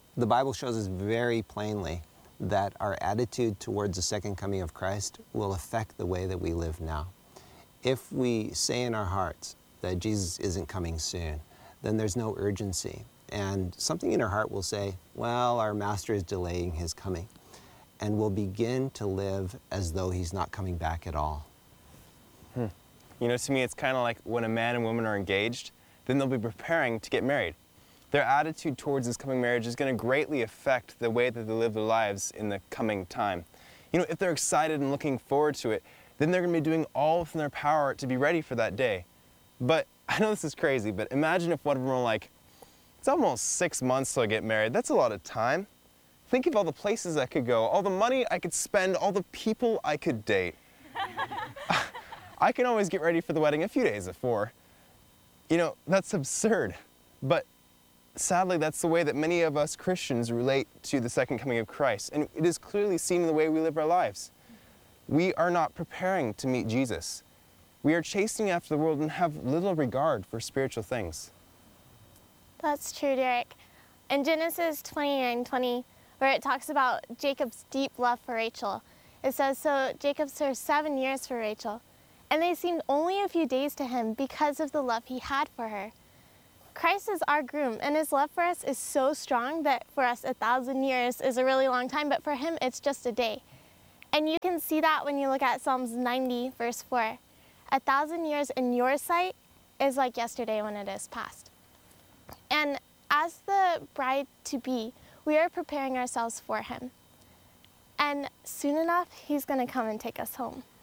The Bible shows us very plainly that our attitude towards the second coming of Christ will affect the way that we live now. If we say in our hearts that Jesus isn't coming soon, then there's no urgency. And something in our heart will say, well, our master is delaying his coming. And we'll begin to live as though he's not coming back at all. You know, to me, it's kind of like when a man and woman are engaged, then they'll be preparing to get married. Their attitude towards this coming marriage is going to greatly affect the way that they live their lives in the coming time. You know, if they're excited and looking forward to it, then they're going to be doing all within their power to be ready for that day. But I know this is crazy, but imagine if one of them were like, it's almost 6 months till I get married. That's a lot of time. Think of all the places I could go, all the money I could spend, all the people I could date. I can always get ready for the wedding a few days before. You know, that's absurd. But sadly, that's the way that many of us Christians relate to the second coming of Christ. And it is clearly seen in the way we live our lives. We are not preparing to meet Jesus. We are chasing after the world and have little regard for spiritual things. That's true, Derek. In Genesis 29:20, where it talks about Jacob's deep love for Rachel, it says, so Jacob served 7 years for Rachel, and they seemed only a few days to him because of the love he had for her. Christ is our groom, and his love for us is so strong that for us 1,000 years is a really long time, but for him it's just a day. And you can see that when you look at Psalms 90, verse 4. 1,000 years in your sight is like yesterday when it is past. And as the bride-to-be, we are preparing ourselves for him. And soon enough, he's going to come and take us home.